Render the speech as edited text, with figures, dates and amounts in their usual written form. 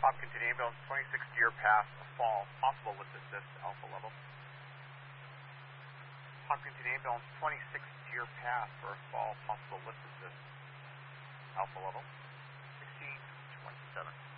Hopkinton Ambulance, 26 Deer Pass, a fall, possible lift assist, alpha level. Hopkinton Ambulance, 26 Deer Pass for a fall, possible lift assist, alpha level, 1627.